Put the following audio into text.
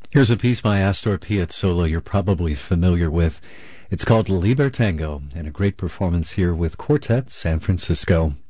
Here's a piece by Astor Piazzolla you're probably familiar with. It's called Libertango, and a great performance here with Quartet San Francisco.